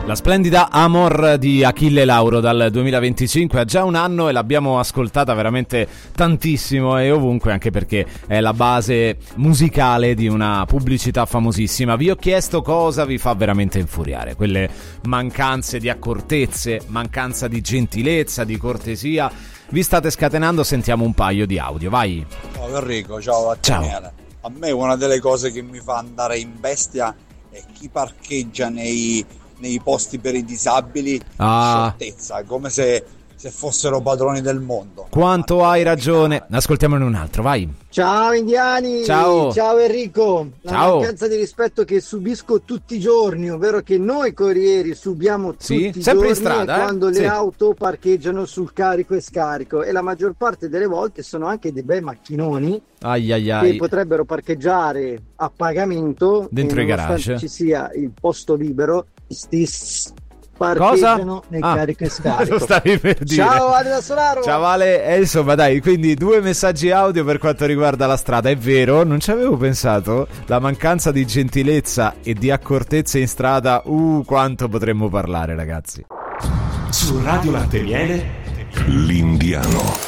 La splendida Amor di Achille Lauro dal 2025 ha già un anno e l'abbiamo ascoltata veramente tantissimo e ovunque, anche perché è la base musicale di una pubblicità famosissima. Vi ho chiesto cosa vi fa veramente infuriare, quelle mancanze di accortezze, mancanza di gentilezza, di cortesia. Vi state scatenando, sentiamo un paio di audio, vai. Ciao Enrico, ciao a te. Ciao. A me una delle cose che mi fa andare in bestia è chi parcheggia nei posti per i disabili, scioltezza, come se fossero padroni del mondo. Quanto hai ragione. Ascoltiamone un altro, vai. Ciao indiani, ciao Enrico. La mancanza di rispetto che subisco tutti i giorni, ovvero che noi corrieri subiamo tutti i sempre giorni in strada, quando le auto parcheggiano sul carico e scarico, e la maggior parte delle volte sono anche dei bei macchinoni che potrebbero parcheggiare a pagamento dentro i garage, ci sia il posto libero, parcheggiano nel carico e scarico. Lo stavi per dire. Ciao Ale da Solaro. Ciao Ale, insomma dai, quindi 2 messaggi audio per quanto riguarda la strada. È vero, non ci avevo pensato. La mancanza di gentilezza e di accortezza in strada, quanto potremmo parlare, ragazzi. Su Radio Latte Miele, l'Indiano.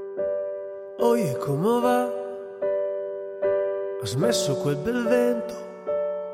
Oye, come va? Ha smesso quel bel vento,